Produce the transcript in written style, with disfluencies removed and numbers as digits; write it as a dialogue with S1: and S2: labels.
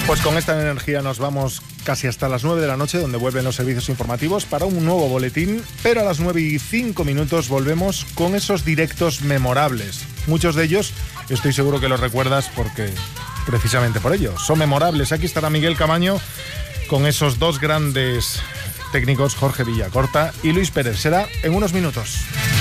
S1: Pues con esta energía nos vamos casi hasta las 9 de la noche, donde vuelven los servicios informativos para un nuevo boletín, pero a las 9:05 volvemos con esos directos memorables. Muchos de ellos estoy seguro que los recuerdas porque precisamente por ello son memorables. Aquí estará Miguel Camaño con esos dos grandes técnicos, Jorge Villacorta y Luis Pérez. Será en unos minutos.